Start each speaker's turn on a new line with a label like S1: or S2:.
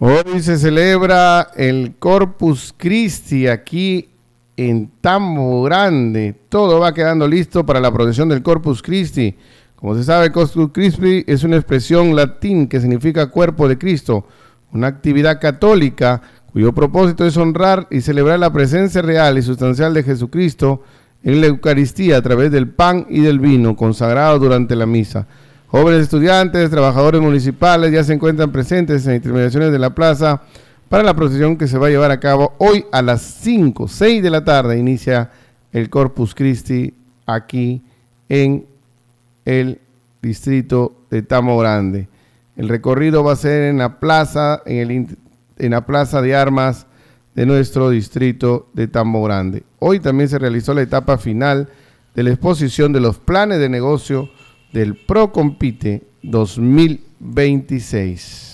S1: Hoy se celebra el Corpus Christi aquí en Tambo Grande. Todo va quedando listo para la procesión del Corpus Christi. Como se sabe, Corpus Christi es una expresión latín que significa cuerpo de Cristo, una actividad católica cuyo propósito es honrar y celebrar la presencia real y sustancial de Jesucristo en la Eucaristía a través del pan y del vino consagrado durante la misa. Jóvenes estudiantes, trabajadores municipales ya se encuentran presentes en intermediaciones de la plaza para la procesión que se va a llevar a cabo hoy a las 6 de la tarde. Inicia el Corpus Christi aquí en el distrito de Tambo Grande. El recorrido va a ser en la plaza, en la plaza de armas de nuestro distrito de Tambo Grande. Hoy también se realizó la etapa final de la exposición de los planes de negocio del Procompite 2026.